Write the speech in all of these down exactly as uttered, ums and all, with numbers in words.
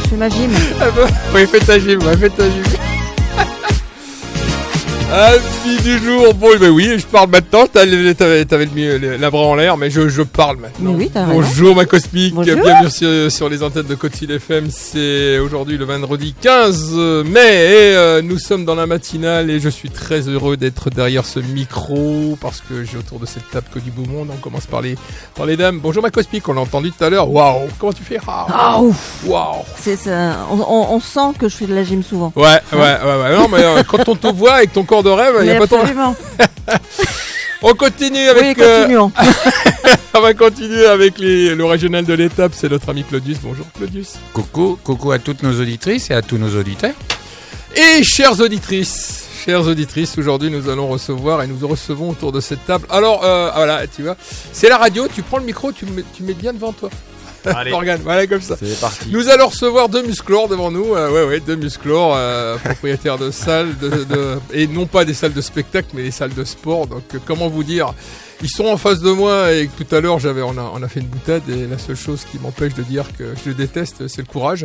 fais ma gym. Ah bah, oui, fais ta gym, ouais, fais ta gym. Avis du jour, bon, ben oui, je parle maintenant. T'avais, t'avais, t'avais le, le, la bras en l'air, mais je, je parle maintenant. Mais oui, t'as Bonjour, ma cosmique. Bonjour. Bienvenue sur, sur les antennes de Côte-Sud F M. C'est aujourd'hui le vendredi quinze mai et euh, nous sommes dans la matinale et je suis très heureux d'être derrière ce micro parce que j'ai autour de cette table que du beau monde. On commence par les, par les dames. Bonjour, ma cosmique. On l'a entendu tout à l'heure. Waouh, comment tu fais? Ah, ouf. Waouh. C'est ça. On, on, on sent que je fais de la gym souvent. Ouais, ouais, ouais, ouais. Non, mais euh, quand on te voit avec ton corps de rêve, il y a pas tant. On continue avec. Oui, continuons. Euh... On va continuer avec les, le régional de l'étape. C'est notre ami Claudius. Bonjour Claudius. Coucou, coucou à toutes nos auditrices et à tous nos auditeurs. Et chères auditrices, chères auditrices, aujourd'hui nous allons recevoir et nous recevons autour de cette table. Alors euh, voilà, tu vois, c'est la radio. Tu prends le micro, tu mets, tu mets bien devant toi. Allez. Morgane, voilà comme ça. C'est parti. Nous allons recevoir deux musclores devant nous, euh, ouais ouais, deux musclores, euh, propriétaires de salles, de, de, et non pas des salles de spectacle, mais des salles de sport. Donc euh, comment vous dire, ils sont en face de moi et tout à l'heure j'avais, on a, on a fait une boutade et la seule chose qui m'empêche de dire que je le déteste, c'est le courage.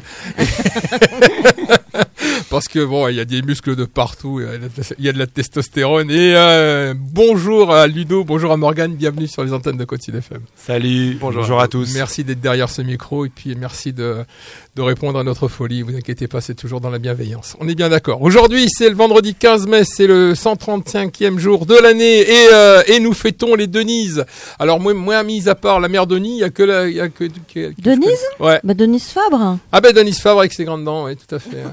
Parce que bon, il y a des muscles de partout, il y a de la testostérone. Et euh, bonjour à Ludo, bonjour à Morgane, bienvenue sur les antennes de Côte-Sud F M. Salut, bonjour, bonjour à, à tous. Merci d'être derrière ce micro et puis merci de, de répondre à notre folie. Vous inquiétez pas, c'est toujours dans la bienveillance. On est bien d'accord. Aujourd'hui, c'est le vendredi quinze mai, c'est le cent trente-cinquième jour de l'année et, euh, et nous fêtons les Denises. Alors moi, moi, mis à part la mère Denis, il y a que la, il y a que, que, que Denise. Ouais. Bah Denise Fabre. Ah ben Denise Fabre avec ses grandes dents, oui, tout à fait.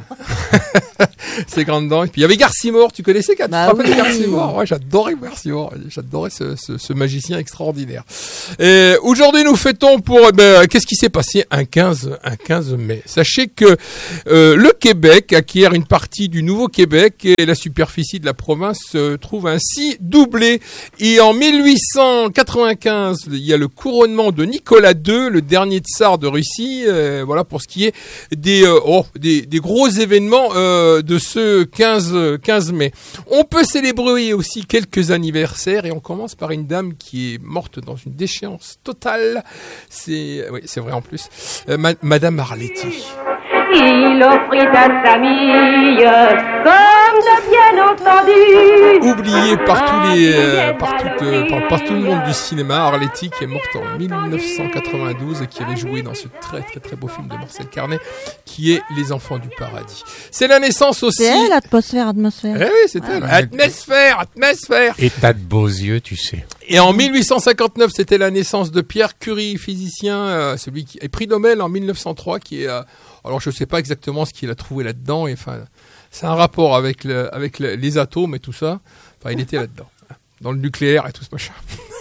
Ses grandes dents. Et puis il y avait Garcimore, tu connaissais Kat? Bah oui. Garcimore. Ouais, j'adorais Garcimore. J'adorais ce, ce, ce magicien extraordinaire. Et aujourd'hui, nous fêtons pour, ben, qu'est-ce qui s'est passé un quinze, un quinze mai? Sachez que euh, le Québec acquiert une partie du Nouveau-Québec et la superficie de la province se trouve ainsi doublée. Et en mille huit cent quatre-vingt-quinze, il y a le couronnement de Nicolas deux, le dernier tsar de Russie. Euh, voilà pour ce qui est des, euh, oh, des, des gros événements euh, de ce quinze mai. On peut célébrer aussi quelques anniversaires et on commence par une dame qui est morte dans une déchéance totale. C'est, oui, c'est vrai en plus. Euh, ma, Madame Arletty. Il offrit à sa mille, comme de bien entendu. Oublié par tous les, euh, par, tout, euh, par, par tout le monde du cinéma, Arletty qui est morte en mille neuf cent quatre-vingt-douze et qui avait joué dans ce très très très beau film de Marcel Carnet qui est Les Enfants du Paradis. C'est la naissance aussi. C'est elle, atmosphère, atmosphère. Eh oui, c'est elle. Atmosphère, atmosphère. Et t'as de beaux yeux, tu sais. Et en mille huit cent cinquante-neuf, c'était la naissance de Pierre Curie, physicien, euh, celui qui est prix Nobel en mille neuf cent trois, qui est, euh, alors je sais pas exactement ce qu'il a trouvé là-dedans, et enfin, c'est un rapport avec le, avec le, les atomes et tout ça. Enfin, il était là-dedans, dans le nucléaire et tout ce machin.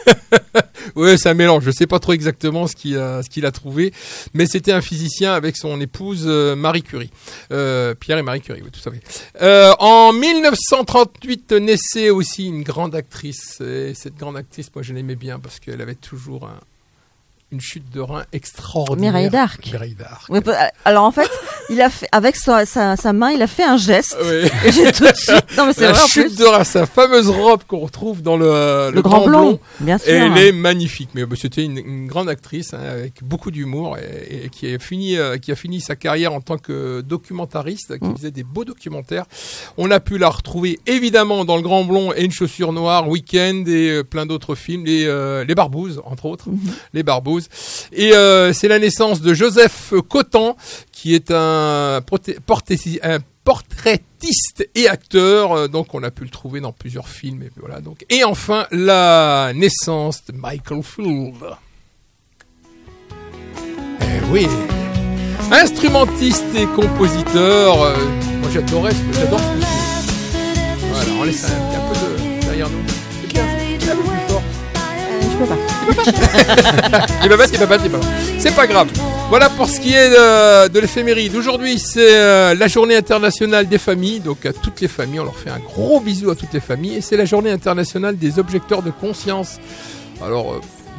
Ouais, c'est un mélange. Je sais pas trop exactement ce qu'il a, ce qu'il a trouvé, mais c'était un physicien avec son épouse euh, Marie Curie, euh, Pierre et Marie Curie, oui, tout à fait. Euh, en mille neuf cent trente-huit naissait aussi une grande actrice. Et cette grande actrice, moi, je l'aimais bien parce qu'elle avait toujours un, une chute de rein extraordinaire. Mireille d'Arc. Mireille d'Arc. Oui, alors en fait, il a fait avec sa, sa, sa main, il a fait un geste. Oui. Et j'ai tout de suite. Non mais c'est La vrai en chute plus. de rein, sa fameuse robe qu'on retrouve dans le, le, Le Grand, Grand Blond. Blond, bien sûr. Et elle est magnifique. Mais bah, c'était une, une grande actrice hein, avec beaucoup d'humour et, et qui a fini, euh, qui a fini sa carrière en tant que documentariste, qui mm. faisait des beaux documentaires. On a pu la retrouver évidemment dans Le Grand Blond et Une chaussure noire, Week-end et euh, plein d'autres films, les, euh, les Barbouzes entre autres, mm-hmm. les Barbouzes. Et euh, c'est la naissance de Joseph Cotten, qui est un, proté- porté- un portraitiste et acteur, donc on a pu le trouver dans plusieurs films. Et, voilà, donc. Et enfin, la naissance de Michael Field. Eh oui, instrumentiste et compositeur. Euh, moi j'adorais, j'adore ce monsieur. Voilà, on laisse un, un peu de derrière nous. C'est bien, c'est un peu plus fort. Euh, je peux pas. il va battre, il va battre, il va battre. C'est pas grave. Voilà pour ce qui est de, de l'éphéméride. Aujourd'hui, c'est euh, la journée internationale des familles. Donc à toutes les familles, on leur fait un gros bisou à toutes les familles. Et c'est la journée internationale des objecteurs de conscience. Alors, euh,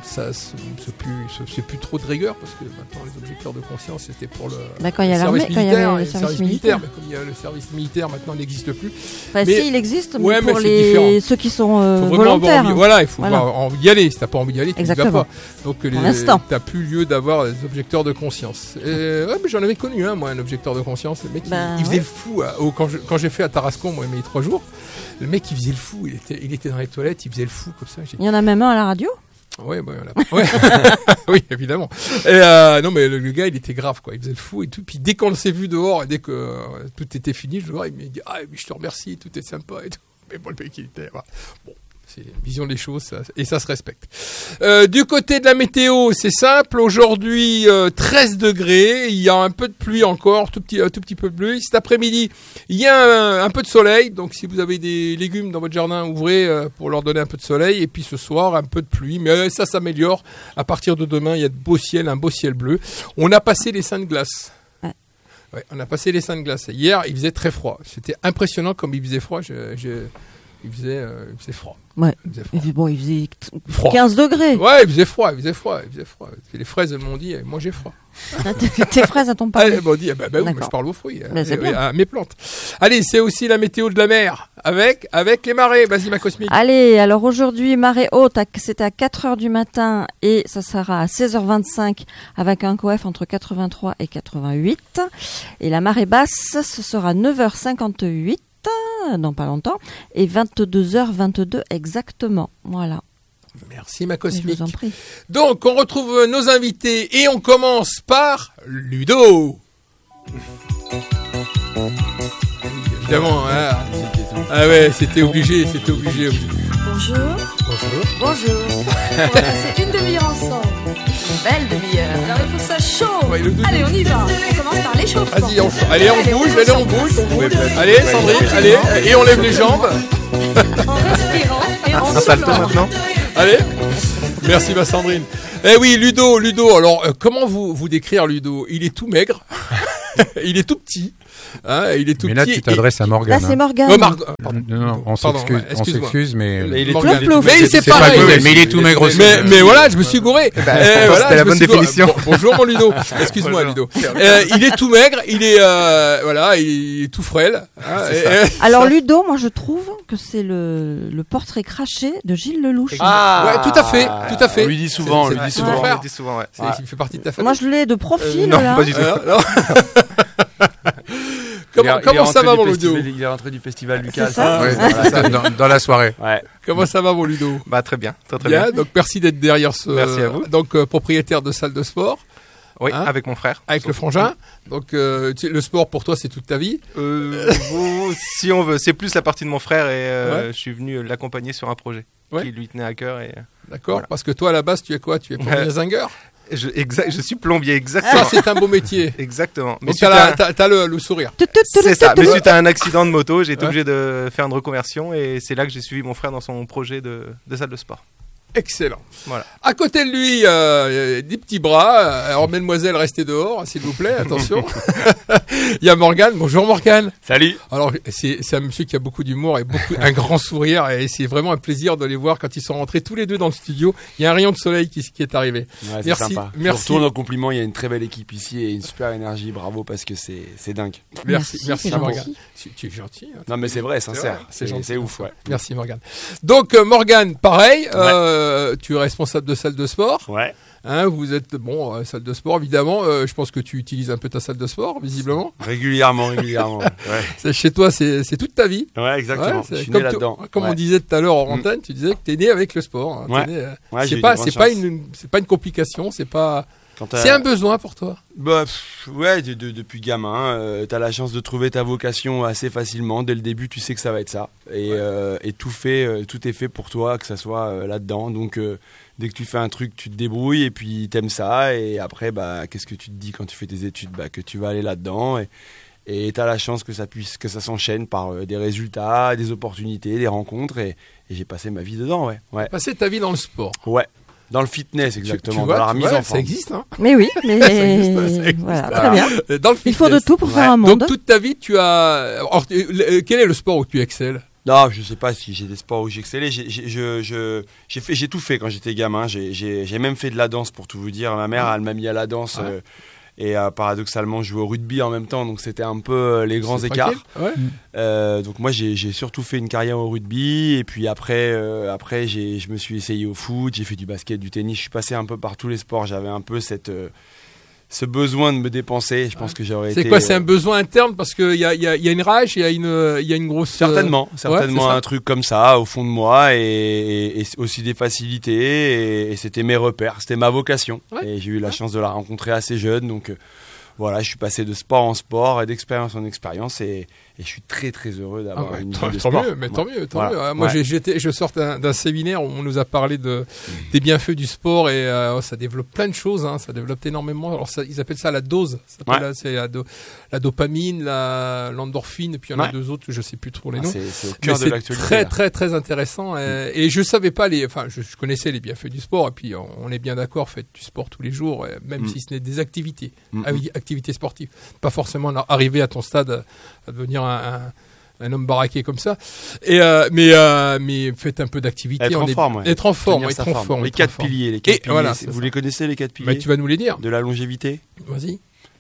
ça, c'est, c'est, plus, c'est, c'est plus trop de rigueur parce que maintenant les objecteurs de conscience c'était pour le, bah, quand il y a le l'armée, service quand il y militaire. avait le Le service service militaire. militaire, mais comme il y a le service militaire maintenant il n'existe plus. Enfin, mais, si, il existe, mais ouais, pour mais c'est les différent. ceux qui sont euh, faut vraiment volontaires. avoir envie, voilà, il faut Voilà. avoir envie d'y aller. Si t'as pas envie d'y aller, tu n'y vas Exactement. pas. Donc les, Pour l'instant. t'as plus lieu d'avoir des objecteurs de conscience. Et, ouais, mais j'en avais connu un, moi, un objecteur de conscience. Le mec, Bah, il, il faisait ouais. le fou. à- au- quand, je- quand j'ai fait à Tarascon, moi, mes trois jours, le mec, il faisait le fou. Il était, il était dans les toilettes, il faisait le fou comme ça. J'ai Il y en a même un à la radio. Ouais, ouais, voilà. Ouais. Oui, évidemment. Et euh, non, mais le, le gars, il était grave, quoi. Il faisait le fou et tout. Puis dès qu'on s'est vu dehors et dès que euh, tout était fini, je le vois, il m'a dit ah, mais je te remercie, tout est sympa et tout. Mais bon, le mec, il était. Voilà. Bon, c'est une vision des choses ça, et ça se respecte. Euh, du côté de la météo, c'est simple. Aujourd'hui, euh, treize degrés. Il y a un peu de pluie encore, tout petit, un tout petit peu de pluie. Cet après-midi, il y a un, un peu de soleil. Donc, si vous avez des légumes dans votre jardin, ouvrez euh, pour leur donner un peu de soleil. Et puis ce soir, un peu de pluie. Mais euh, ça s'améliore. À partir de demain, il y a de beau ciel, un beau ciel bleu. On a passé les seins de glace. Ouais. Ouais, on a passé les seins de glace. Hier, il faisait très froid. C'était impressionnant comme il faisait froid. Je, je, il, faisait, euh, il faisait froid. Ouais. Il faisait Et froid. puis bon, il faisait Froid. quinze degrés. Ouais, il faisait froid, il faisait froid, il faisait froid. Les fraises m'ont dit, moi j'ai froid. Tes fraises, elles t'ont Ah, parlé. elles m'ont dit, ah bah, bah oui, moi, D'accord. je parle aux fruits, Bah, c'est euh, bien. à mes plantes. Allez, c'est aussi la météo de la mer, avec, avec les marées. Vas-y, ma cosmique. Allez, alors aujourd'hui, marée haute, à- c'est à quatre heures du matin et ça sera à seize heures vingt-cinq avec un coef entre quatre-vingt-trois et quatre-vingt-huit. Et la marée basse, ce sera neuf heures cinquante-huit, dans pas longtemps, et vingt-deux heures vingt-deux exactement. Voilà, Merci, ma je cosmique. vous en prie. Donc, on retrouve nos invités et on commence par Ludo. Évidemment, hein. Ah ouais, c'était obligé, c'était obligé. obligé. Bonjour. Bonjour. Bonjour. On va passer une demi-heure ensemble. Une belle demi-heure. Alors il faut que ça chauffe. Ouais, le doudou. Allez, on y va. On commence par l'échauffement. Vas-y, on, allez, on bouge, allez, on bouge. on bouge. Allez, Sandrine, allez, et on lève les jambes. En respirant et en Salto soufflant. maintenant. Allez, merci ma Sandrine. Eh oui, Ludo, Ludo. Alors, euh, comment vous vous décrire Ludo? Il est tout maigre, il est tout petit, hein, il est tout Mais là, petit. tu t'adresses à Là, Morgane. c'est hein. Morgane. Oh, Mar- euh, pardon. Non, non, on Pardon, s'excuse, ouais, on excuse-moi. s'excuse, mais Mais il est Plouf, tout- plouf. Mais c'est c'est pareil. pas mauvais, mais il est tout maigre aussi. Mais, mais voilà, je me suis gouré. bah, Eh, voilà, c'était la je me bonne suis gouré. définition. Bon, bonjour mon Ludo. Excuse-moi Ludo. Euh, il est tout maigre, il est euh, voilà, il est tout frêle. Hein, et- et- Alors Ludo, moi je trouve que c'est le, le portrait craché de Gilles Lelouch. Ah, Ouais, tout à fait, tout à fait. On lui dit souvent, on C'est- lui c'est- dit c'est souvent. ton frère. On lui dit souvent, ouais. C'est- Il fait partie de ta famille. Moi je l'ai de profil Euh, non, là. pas du tout. Euh, non. Il comment est- il est comment ça rentré va du mon Ludo? festival- Il est rentré du festival Lucas. C'est ça Ouais, Voilà, ça- dans, dans la soirée. Ouais. Comment ça va mon Ludo? Bah très bien, très très Bien, bien. donc merci d'être derrière ce. Merci à vous. Donc euh, propriétaire de salle de sport Oui, Hein avec mon frère. avec le frangin. Donc euh, tu sais, le sport pour toi c'est toute ta vie. Euh, bon, si on veut, c'est plus la partie de mon frère et euh, Ouais. je suis venu l'accompagner sur un projet Ouais. qui lui tenait à cœur et D'accord. Voilà. Parce que toi à la base tu es quoi? Tu es plombier Ouais. zingueur. je, exact, je suis plombier Ça exactement. c'est un beau métier. Exactement. Mais Donc suite t'as, à la- un- t'as- t'as le, le sourire. Tout, tout, tout, c'est tout, ça. tout, Mais tout. suite à un accident de moto, j'ai été Ouais. obligé de faire une reconversion et c'est là que j'ai suivi mon frère dans son projet de, de salle de sport. Excellent. Voilà. À côté de lui, euh, des petits bras. Alors, mesdemoiselles, restez dehors, s'il vous plaît, attention. Il y a Morgane. Bonjour Morgane. Salut. Alors, c'est, c'est un monsieur qui a beaucoup d'humour et beaucoup, un grand sourire. Et c'est vraiment un plaisir de les voir quand ils sont rentrés tous les deux dans le studio. Il y a un rayon de soleil qui, qui est arrivé. Ouais, c'est Merci, sympa. merci. Je retourne en compliment, il y a une très belle équipe ici et une super énergie, bravo parce que c'est c'est dingue. Merci, Merci, merci c'est Morgane. gentil. Tu, tu es gentil. Hein. Non mais c'est vrai, C'est vrai, sincère, c'est c'est gentil. c'est ouf, ouais. Merci Morgane. Donc, euh, Morgane, pareil, euh, tu es responsable de salle de sport. Ouais. Hein, vous êtes, bon, euh, salle de sport, évidemment. Euh, je pense que tu utilises un peu ta salle de sport, visiblement. Régulièrement, régulièrement. Ouais, C'est, chez toi, c'est, c'est toute ta vie. ouais exactement. Ouais, c'est- je suis comme né tu- là-dedans. Comme ouais. on disait tout à l'heure en antenne, tu disais que t'es né avec le sport. hein. T'es Ouais. né, euh, Ouais, j'ai c'est eu pas, de c'est grandes pas chances. une, c'est pas une complication, c'est pas, Quand t'as- c'est un besoin pour toi. Bah, pff, ouais, de- de- depuis gamin, euh, t'as la chance de trouver ta vocation assez facilement. Dès le début, tu sais que ça va être ça. Et, euh, et tout, fait, euh, tout est fait pour toi, que ça soit euh, là-dedans. Donc, euh, dès que tu fais un truc, tu te débrouilles et puis t'aimes ça. Et après, bah, qu'est-ce que tu te dis quand tu fais tes études? Bah, que tu vas aller là-dedans. Et, et t'as la chance que ça puisse, que ça s'enchaîne par euh, des résultats, des opportunités, des rencontres. Et, et j'ai passé ma vie dedans, ouais. Ouais. Passer ta vie dans le sport. Ouais. Dans le fitness, Tu- exactement. tu vois, dans la tu remise vois, en ça forme. existe, hein. Mais oui, mais Ça existe, ça existe. voilà, très bien. Euh, Dans le Il faut de fitness. tout pour Ouais. faire un monde. Donc toute ta vie, tu as. Alors, euh, quel est le sport où tu excelles? Non, je sais pas si j'ai des sports où j'ai excellé. J'ai, j'ai, je, je, j'ai, fait, j'ai tout fait quand j'étais gamin. J'ai, j'ai, j'ai même fait de la danse pour tout vous dire. Ma mère, elle m'a mis à la danse Ouais. euh, et euh, paradoxalement, je jouais au rugby en même temps. Donc c'était un peu euh, les grands C'est écarts. tranquille. Ouais. Euh, donc moi, j'ai, j'ai surtout fait une carrière au rugby. Et puis après, euh, après j'ai, je me suis essayé au foot. J'ai fait du basket, du tennis. Je suis passé un peu par tous les sports. J'avais un peu cette... Euh, ce besoin de me dépenser, je pense que j'aurais C'est été... quoi? C'est un euh, besoin interne parce qu'il y a, y, a, y a une rage, il y a une, il y a une grosse. Certainement, euh, certainement ouais, c'est ça. un truc comme ça au fond de moi et, et, et aussi des facilités et, et c'était mes repères, c'était ma vocation Ouais. et j'ai eu la chance de la rencontrer assez jeune donc euh, voilà, je suis passé de sport en sport et d'expérience en expérience et, et je suis très très heureux Ah d'avoir ouais, une tant, vie de tant sport. mieux, mais tant Ouais. mieux, tant Voilà. mieux. Ah, moi, Ouais. j'ai, j'étais, je sors d'un, d'un séminaire où on nous a parlé de, des bienfaits du sport et euh, ça développe plein de choses. Hein, ça développe énormément. Alors, ça, ils appellent ça la dose. Ça s'appelle Ouais. la- c'est la, do- la dopamine, la, l'endorphine, et puis il y en a Ouais. deux autres, je sais plus trop les Ah, noms. c'est, c'est au Mais cœur de c'est l'actualité. très là. très très intéressant euh, et je savais pas les enfin je, je connaissais les bienfaits du sport et puis on, on est bien d'accord, faites du sport tous les jours euh, même Mm. si ce n'est des activités Mm. avi- activités sportives, pas forcément ar- arriver à ton stade à, à devenir un, un un homme baraqué comme ça et euh, mais euh, mais faites un peu d'activité. Être on en est- forme, ouais. être en forme, Tenir être sa en forme. forme, Les être en quatre forme. piliers, les quatre Et piliers. voilà, c'est- c'est vous ça. les connaissez les quatre Bah, piliers tu vas nous les dire. de la longévité, Vas-y.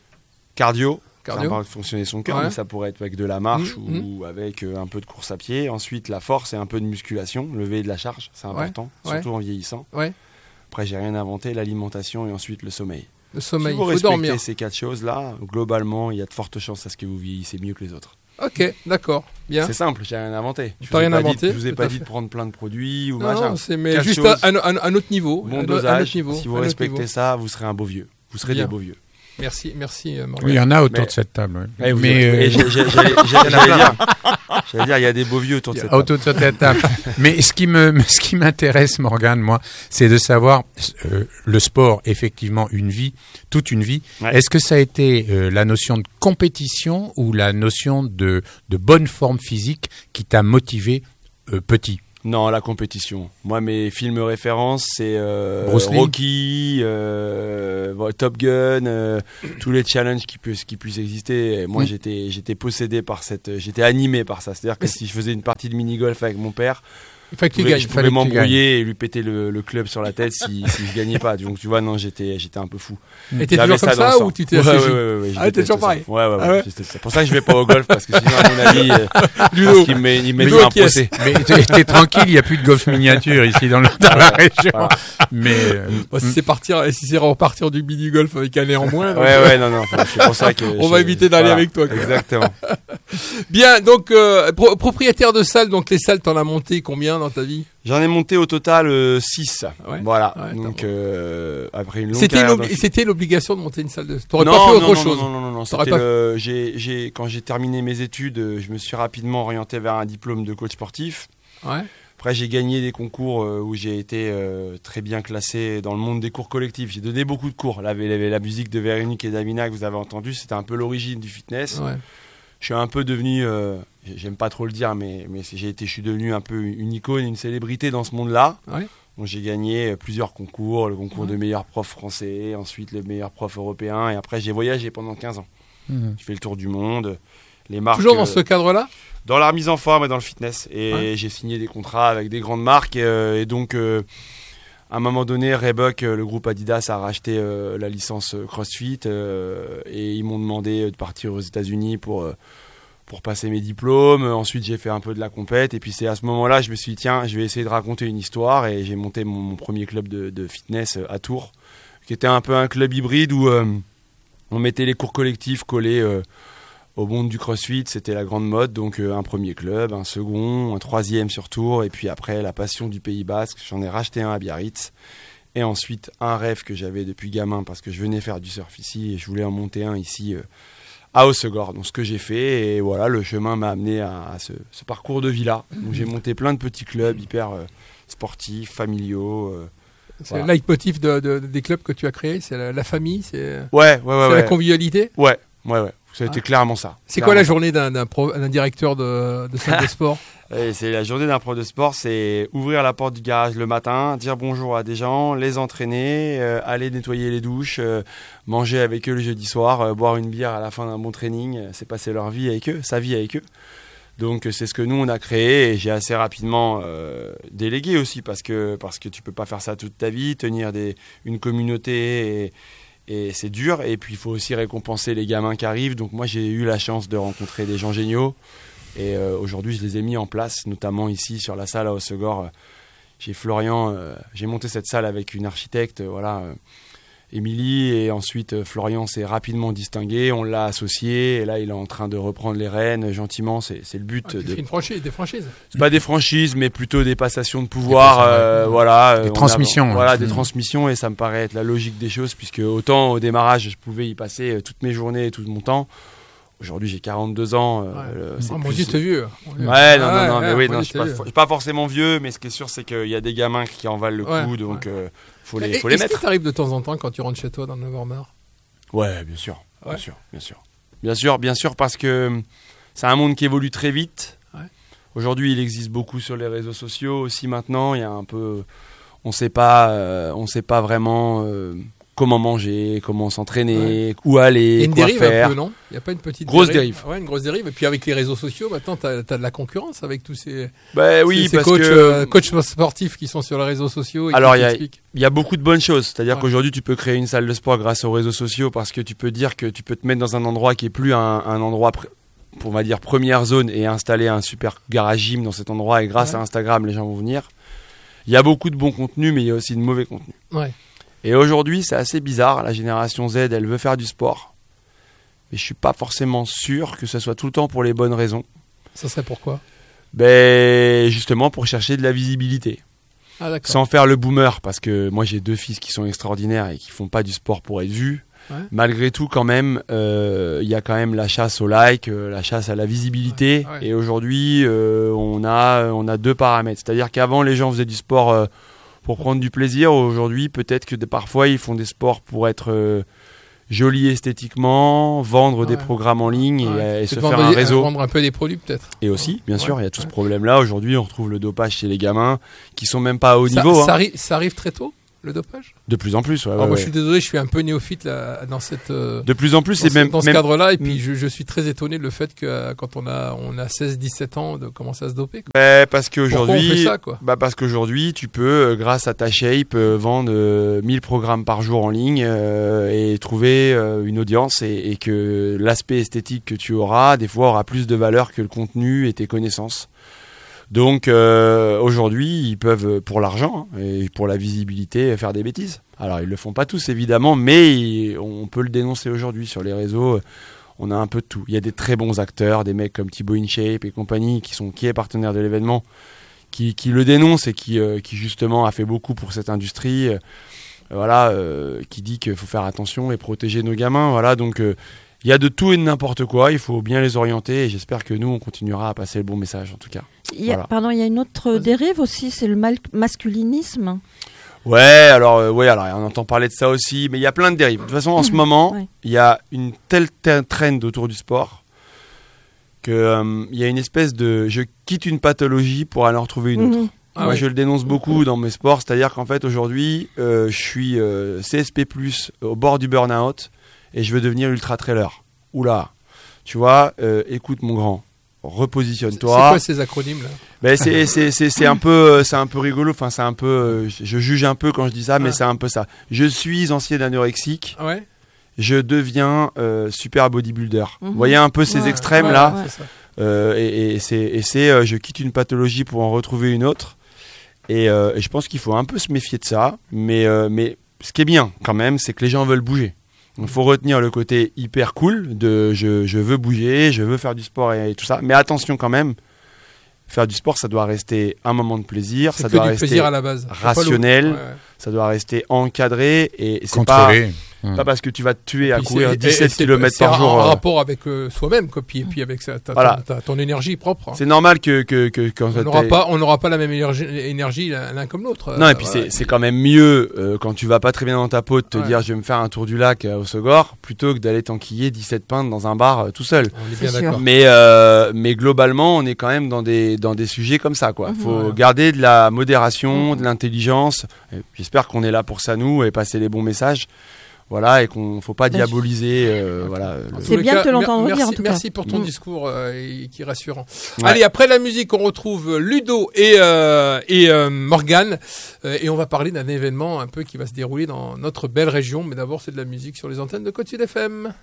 cardio. Cardio. Ça va fonctionner son cœur, Ouais. mais ça pourrait être avec de la marche Mmh, ou avec euh, un peu de course à pied. Ensuite, la force et un peu de musculation, lever de la charge, c'est Ouais, important, ouais. surtout en vieillissant. Ouais. Après, j'ai rien inventé, l'alimentation et ensuite le sommeil. Le sommeil, Si vous il faut respectez dormir. ces quatre choses-là, globalement, il y a de fortes chances à ce que vous vieillissez mieux que les autres. Ok, d'accord, bien. C'est simple, j'ai rien inventé. Je T'as vous ai rien pas dit- inventé, Je vous ai tout pas à dit fait. de prendre plein de produits ou Non, machin. non, c'est mais Quatre juste choses. à un, un- un autre niveau. Bon un, dosage. un autre niveau. Si vous un autre respectez niveau. ça, vous serez un beau vieux. Vous serez Bien. des beaux vieux. Merci, merci euh, Morgane. Oui, il y en a autour Mais- de cette table. ouais. Eh, vous- Mais et euh, j'ai- j'ai- j'allais j'allais- j'allais dire, j'allais dire, il y a des beaux vieux autour de cette table. autour de cette table. Mais ce qui me, ce qui m'intéresse, Morgane, moi, c'est de savoir euh, le sport, effectivement, une vie, toute une vie. Ouais. Est-ce que ça a été euh, la notion de compétition ou la notion de, de bonne forme physique qui t'a motivé euh, petit? Non, la compétition. Moi, mes films références, c'est euh, Bruce Lee. Rocky, euh, bon, Top Gun, euh, tous les challenges qui puissent, qui puissent exister. Et moi, Mm. j'étais, j'étais possédé par cette, j'étais animé par ça. C'est-à-dire que si je faisais une partie de mini-golf avec mon père, Il faut que je tu pouvais, gagnes. je fallait pouvais que tu m'embrouiller et lui péter le, le club sur la tête si, si je gagnais pas. Donc, tu vois, non, j'étais, j'étais un peu fou. Et t'es J'avais toujours comme dans le ça sang. ou tu t'es ouais, assagi ouais, ouais, ouais, je Ah, t'es déteste toujours ça. pareil. Ouais, ouais, ouais. Ah ouais. c'est- C'est pour ça que je vais pas au golf parce que sinon, à mon avis, euh, je Ludo. pense qu'il me met, il me Ludo mettra un qui est- procès. Mais t'es, t'es tranquille, il n'y a plus de golf miniature ici dans, le- dans la région. Voilà. Mais euh, Bon, si c'est partir, si c'est repartir du mini golf avec un nez en moins. donc, Ouais, ouais, non, non, c'est pour ça que. On je- va éviter d'aller voilà. avec toi, quoi. Exactement. Bien, donc euh, pro- propriétaire de salle, donc les salles, t'en as monté combien dans ta vie? J'en ai monté au total six. Ouais. Voilà. Ouais, Donc, t'as- euh, après une longue C'était, carrière l'obli- dans- c'était l'obligation de monter une salle de. T'aurais non, pas fait non, autre non, chose. Non, non, non, non. T'aurais C'était pas- le- j'ai, j'ai, quand j'ai terminé mes études, euh, je me suis rapidement orienté vers un diplôme de coach sportif. Ouais. Après, j'ai gagné des concours euh, où j'ai été euh, très bien classé dans le monde des cours collectifs. J'ai donné beaucoup de cours. Là, il y avait la musique de Véronique et Davina que vous avez entendu. C'était un peu l'origine du fitness. Ouais. Je suis un peu devenu, euh, j'aime pas trop le dire, mais, mais j'ai été, je suis devenu un peu une icône, une célébrité dans ce monde-là. Ouais. Donc, j'ai gagné plusieurs concours, le concours Ouais. de meilleur prof français, ensuite le meilleur prof européen, et après j'ai voyagé pendant quinze ans. Mhm. J'ai fait le tour du monde, les marques. Toujours dans euh, ce cadre-là? dans la remise en forme et dans le fitness. Et Ouais. j'ai signé des contrats avec des grandes marques. euh, et donc, euh, à un moment donné, Reebok, euh, le groupe Adidas, a racheté euh, la licence euh, CrossFit. euh, et ils m'ont demandé de partir aux États-Unis pour, euh, pour passer mes diplômes. Ensuite, j'ai fait un peu de la compète. Et puis, c'est à ce moment-là, je me suis dit, tiens, je vais essayer de raconter une histoire. Et j'ai monté mon, mon premier club de, de fitness euh, à Tours, qui était un peu un club hybride où euh, on mettait les cours collectifs collés euh, au monde du CrossFit. C'était la grande mode. Donc, euh, un premier club, un second, un troisième sur Tours. Et puis après, la passion du Pays Basque. J'en ai racheté un à Biarritz. Et ensuite, un rêve que j'avais depuis gamin parce que je venais faire du surf ici et je voulais en monter un ici euh, à Hossegor. Donc, ce que j'ai fait, et voilà, le chemin m'a amené à, à ce, ce parcours de vie-là. Donc, j'ai monté plein de petits clubs hyper euh, sportifs, familiaux. euh. C'est Voilà. le leitmotiv de, de- des clubs que tu as créés, c'est la, la famille, c'est, Ouais, ouais, ouais. c'est ouais. la convivialité. Ouais, ouais, ouais. Ça a été Ah. clairement ça. C'est quoi la Clairement. journée d'un, d'un, pro- d'un directeur de, de salle de sport? Et c'est la journée d'un prof de sport, c'est ouvrir la porte du garage le matin, dire bonjour à des gens, les entraîner, euh, aller nettoyer les douches, euh, manger avec eux le jeudi soir, euh, boire une bière à la fin d'un bon training, euh, c'est passer leur vie avec eux, sa vie avec eux. Donc c'est ce que nous on a créé et j'ai assez rapidement euh, délégué aussi parce que parce que tu peux pas faire ça toute ta vie, tenir des une communauté et, et c'est dur et puis il faut aussi récompenser les gamins qui arrivent. Donc moi j'ai eu la chance de rencontrer des gens géniaux et euh, aujourd'hui je les ai mis en place, notamment ici sur la salle à Hossegor. J'ai Florian, euh, j'ai monté cette salle avec une architecte, euh, voilà. Euh, Émilie et ensuite euh, Florian s'est rapidement distingué, on l'a associé et là il est en train de reprendre les rênes gentiment, c'est, c'est le but. Ah, de... une franchise, des franchises. C'est pas des franchises mais plutôt des passations de pouvoir, Des euh, voilà. Des euh, transmissions. A, voilà, mmh. des transmissions et ça me paraît être la logique des choses puisque autant au démarrage je pouvais y passer euh, toutes mes journées et tout mon temps. Aujourd'hui j'ai quarante-deux ans. Euh, Ouais. euh, c'est Oh, mon plus... Dieu, t'es vieux. Ouais, non, non, non, ouais, mais oui, mon non, Dieu, je suis pas, t'es vieux. je suis pas forcément vieux, mais ce qui est sûr, c'est qu'il y a des gamins qui en valent le Ouais, coup, donc ouais. euh, faut les, Et- faut les Est-ce mettre. qu'il t'arrive de temps en temps quand tu rentres chez toi dans le Nevermore? Ouais, bien sûr, Ouais. bien sûr, bien sûr, bien sûr, bien sûr, parce que hum, c'est un monde qui évolue très vite. Ouais. Aujourd'hui, il existe beaucoup sur les réseaux sociaux aussi. Maintenant, il y a un peu, on sait pas, euh, on sait pas vraiment euh, comment manger, comment s'entraîner, où Il y aller, a une quoi dérive faire. un peu, non? Il n'y a pas une petite Grosse dérive. Ouais, une grosse dérive. Et puis avec les réseaux sociaux, maintenant, tu as de la concurrence avec tous ces, Bah oui, ces, ces parce coachs, que euh, coachs sportifs qui sont sur les réseaux sociaux. Et Alors, qui il y a- t'expliquent. Il y a beaucoup de bonnes choses, c'est-à-dire Ouais. qu'aujourd'hui tu peux créer une salle de sport grâce aux réseaux sociaux parce que tu peux dire que tu peux te mettre dans un endroit qui est plus un, un endroit, pr- pour, on va dire, première zone et installer un super garage gym dans cet endroit et grâce Ouais. à Instagram les gens vont venir. Il y a beaucoup de bons contenus mais il y a aussi de mauvais contenus. Ouais. Et aujourd'hui c'est assez bizarre, la génération Z elle veut faire du sport mais je suis pas forcément sûr que ce soit tout le temps pour les bonnes raisons. Ça serait pourquoi? Ben justement pour chercher de la visibilité. Ah, d'accord. Sans faire le boomer, parce que moi j'ai deux fils qui sont extraordinaires et qui font pas du sport pour être vus. Ouais. Malgré tout, quand même, euh, il y a quand même la chasse au like, euh, la chasse à la visibilité. Ouais, ouais. Et aujourd'hui, euh, on a on a deux paramètres. C'est-à-dire qu'avant, les gens faisaient du sport euh, pour prendre du plaisir. Aujourd'hui, peut-être que de- parfois, ils font des sports pour être euh, jolis esthétiquement, vendre des Ouais. programmes en ligne et, Ouais. euh, et C'est se de faire vendre un des- réseau. Vendre un peu des produits, peut-être. Et aussi, bien sûr, il y a tout ouais. ce problème-là. Aujourd'hui, on retrouve le dopage chez les gamins qui sont même pas à haut Ça, niveau. ça, hein. arri- ça arrive très tôt, le dopage? De plus en plus. Ouais, Alors, ouais, moi, ouais. je suis désolé, je suis un peu néophyte là, dans cette. euh, De plus en plus, dans c'est ce, même, dans ce même- cadre-là, et puis Mm. je, je suis très étonné de le fait que euh, quand on a, on a seize dix-sept ans, de commencer à se doper. Quoi. Ouais, parce Pourquoi on fait qu'aujourd'hui, ça, quoi? bah parce qu'aujourd'hui, tu peux, euh, grâce à ta shape, euh, vendre euh, mille programmes par jour en ligne euh, et trouver euh, une audience et, et que l'aspect esthétique que tu auras, des fois, aura plus de valeur que le contenu et tes connaissances. Donc euh, aujourd'hui, ils peuvent, euh, pour l'argent hein, et pour la visibilité, faire des bêtises. Alors ils le font pas tous évidemment, mais ils- on peut le dénoncer aujourd'hui sur les réseaux. On a un peu de tout. Il y a des très bons acteurs, des mecs comme Thibaut InShape et compagnie, qui sont qui est partenaire de l'événement, qui, qui le dénonce et qui, euh, qui justement a fait beaucoup pour cette industrie. Euh, voilà, euh, qui dit qu'il faut faire attention et protéger nos gamins. Voilà, donc euh, il y a de tout et de n'importe quoi. Il faut bien les orienter et j'espère que nous on continuera à passer le bon message en tout cas. Il y a, Voilà. Pardon, il y a une autre dérive aussi, c'est le mal- masculinisme. Ouais, alors euh, ouais, alors on entend parler de ça aussi, mais il y a plein de dérives. De toute façon, en ce moment, Ouais. il y a une telle, telle trend autour du sport que euh, il y a une espèce de je quitte une pathologie pour aller en retrouver une autre. Mhm. Ah Moi, ouais. je le dénonce beaucoup dans mes sports, c'est-à-dire qu'en fait aujourd'hui, euh, je suis euh, C S P plus, au bord du burn-out et je veux devenir ultra trailer. Oula, tu vois, euh, écoute mon grand, C'est repositionne-toi. quoi ces acronymes là? Ben c'est c'est c'est c'est un peu euh, c'est un peu rigolo. Enfin c'est un peu euh, je je juge un peu quand je dis ça, mais Ouais. c'est un peu ça. Je suis ancien anorexique, Ah ouais. je deviens euh, super bodybuilder. Mhm. Vous voyez un peu ces Ouais, extrêmes ouais, là, ouais. C'est ça. Euh, et, et c'est et c'est euh, je quitte une pathologie pour en retrouver une autre. Et, euh, et je pense qu'il faut un peu se méfier de ça. Mais euh, mais ce qui est bien quand même, c'est que les gens veulent bouger. Il faut retenir le côté hyper cool de je, je veux bouger, je veux faire du sport et, et tout ça. Mais attention quand même, faire du sport, ça doit rester un moment de plaisir, C'est ça que doit du rester plaisir à la base. C'est pas rationnel, l'autre. Ouais, ouais. ça doit rester encadré et c'est pas, Contrôlé. pas parce que tu vas te tuer à Puis courir c'est- et- dix-sept et c'est- kilomètres par c'est jour. en euh, rapport avec euh, soi-même, quoi. Puis, puis avec sa, ta, Voilà. ta- ta- ton énergie propre. hein. C'est normal que, que, que quand On t'es- n'aura pas, on n'aura pas la même énergie, énergie l'un l'un comme l'autre. Non, Euh, et puis voilà. c'est c'est quand même mieux euh, quand tu vas pas très bien dans ta peau de te Ouais. dire je vais me faire un tour du lac euh, au Segor plutôt que d'aller t'enquiller dix-sept pintes dans un bar euh, tout seul. On est C'est bien sûr. d'accord. Mais euh, mais globalement, on est quand même dans des dans des sujets comme ça quoi. Mhm. Faut Ouais. garder de la modération, Mhm. de l'intelligence. Et J'espère qu'on est là pour ça nous et passer les bons messages. Voilà, et qu'on faut pas Ben, diaboliser. Euh, voilà. En le- tous C'est les bien cas, de te l'entendre mer- dire, en merci- tout cas. Merci pour ton Mm. discours euh, et- qui est rassurant. Ouais. Allez, après la musique, on retrouve Ludo et, euh, et euh, Morgane euh, et on va parler d'un événement un peu qui va se dérouler dans notre belle région. Mais d'abord, c'est de la musique sur les antennes de Côte Sud F M.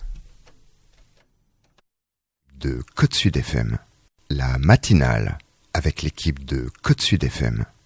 De Côte Sud F M, la matinale avec l'équipe de Côte Sud F M.